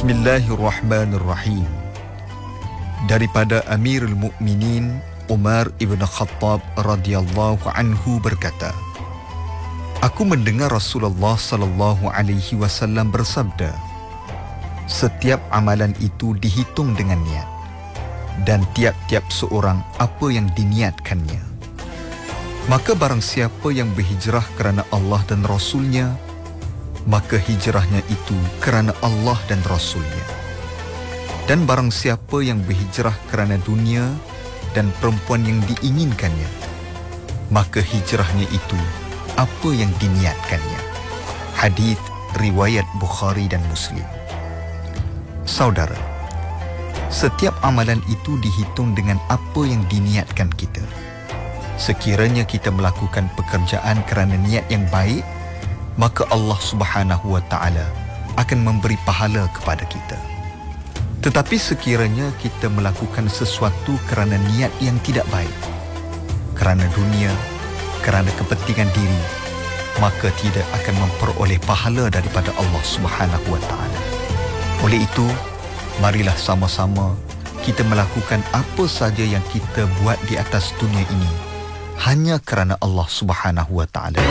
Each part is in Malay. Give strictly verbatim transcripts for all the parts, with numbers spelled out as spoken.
Bismillahirrahmanirrahim. Daripada Amirul Mukminin Umar ibn Khattab radhiyallahu anhu berkata, aku mendengar Rasulullah sallallahu alaihi wasallam bersabda, setiap amalan itu dihitung dengan niat, dan tiap-tiap seorang apa yang diniatkannya. Maka barang siapa yang berhijrah kerana Allah dan Rasulnya, maka hijrahnya itu kerana Allah dan Rasulnya. Dan barang siapa yang berhijrah kerana dunia dan perempuan yang diinginkannya, maka hijrahnya itu apa yang diniatkannya. Hadis riwayat Bukhari dan Muslim. Saudara, setiap amalan itu dihitung dengan apa yang diniatkan kita. Sekiranya kita melakukan pekerjaan kerana niat yang baik, maka Allah Subhanahu wa taala akan memberi pahala kepada kita. Tetapi sekiranya kita melakukan sesuatu kerana niat yang tidak baik, kerana dunia, kerana kepentingan diri, maka tidak akan memperoleh pahala daripada Allah Subhanahu wa taala. Oleh itu, marilah sama-sama kita melakukan apa saja yang kita buat di atas dunia ini hanya kerana Allah Subhanahu wa taala.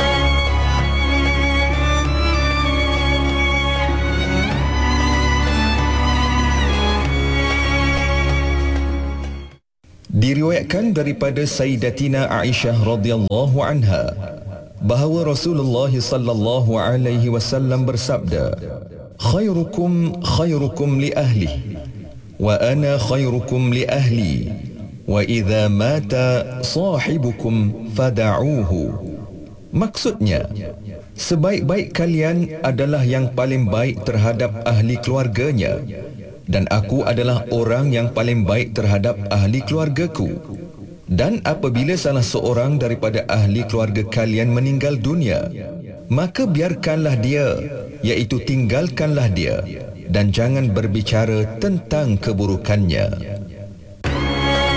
Diriwayatkan daripada Sayyidatina Aisyah radhiyallahu anha bahawa Rasulullah sallallahu alaihi wasallam bersabda, khairukum khairukum li ahli wa ana khairukum li ahli wa idza mata sahibukum fada'uhu. Maksudnya, sebaik-baik kalian adalah yang paling baik terhadap ahli keluarganya, dan aku adalah orang yang paling baik terhadap ahli keluargaku. Dan apabila salah seorang daripada ahli keluarga kalian meninggal dunia, maka biarkanlah dia, iaitu tinggalkanlah dia, dan jangan berbicara tentang keburukannya.